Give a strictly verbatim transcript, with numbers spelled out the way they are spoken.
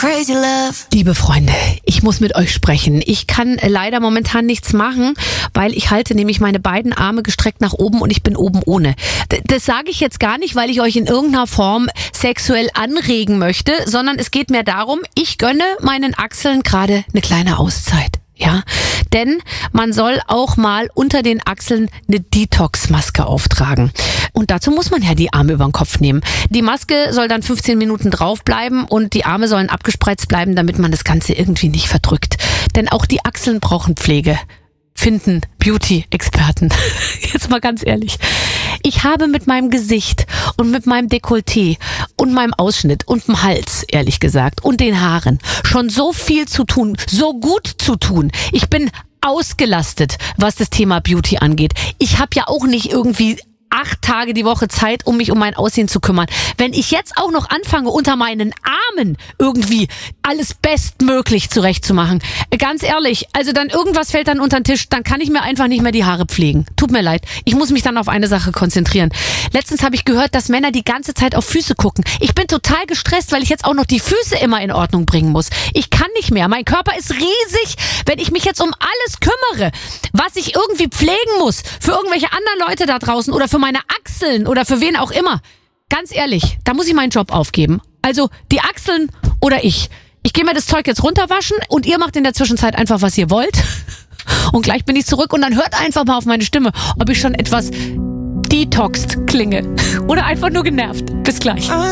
crazy love. Liebe Freunde, ich muss mit euch sprechen. Ich kann leider momentan nichts machen, weil ich halte nämlich meine beiden Arme gestreckt nach oben und ich bin oben ohne. D- das sage ich jetzt gar nicht, weil ich euch in irgendeiner Form sexuell anregen möchte, sondern es geht mir darum, ich gönne meinen Achseln gerade eine kleine Auszeit. Ja, denn man soll auch mal unter den Achseln eine Detox-Maske auftragen. Und dazu muss man ja die Arme über den Kopf nehmen. Die Maske soll dann fünfzehn Minuten draufbleiben und die Arme sollen abgespreizt bleiben, damit man das Ganze irgendwie nicht verdrückt. Denn auch die Achseln brauchen Pflege. Finden Beauty-Experten. Jetzt mal ganz ehrlich. Ich habe mit meinem Gesicht und mit meinem Dekolleté und meinem Ausschnitt und dem Hals, ehrlich gesagt, und den Haaren schon so viel zu tun, so gut zu tun. Ich bin ausgelastet, was das Thema Beauty angeht. Ich habe ja auch nicht irgendwie acht Tage die Woche Zeit, um mich um mein Aussehen zu kümmern. Wenn ich jetzt auch noch anfange, unter meinen Armen irgendwie alles bestmöglich zurechtzumachen, ganz ehrlich, also dann irgendwas fällt dann unter den Tisch, dann kann ich mir einfach nicht mehr die Haare pflegen. Tut mir leid. Ich muss mich dann auf eine Sache konzentrieren. Letztens habe ich gehört, dass Männer die ganze Zeit auf Füße gucken. Ich bin total gestresst, weil ich jetzt auch noch die Füße immer in Ordnung bringen muss. Ich kann nicht mehr. Mein Körper ist riesig. Wenn ich mich jetzt um alles kümmere, was ich irgendwie pflegen muss, für irgendwelche anderen Leute da draußen oder für meine Achseln oder für wen auch immer. Ganz ehrlich, da muss ich meinen Job aufgeben. Also die Achseln oder ich. Ich gehe mir das Zeug jetzt runterwaschen und ihr macht in der Zwischenzeit einfach, was ihr wollt. Und gleich bin ich zurück und dann hört einfach mal auf meine Stimme, ob ich schon etwas detoxed klinge. Oder einfach nur genervt. Bis gleich.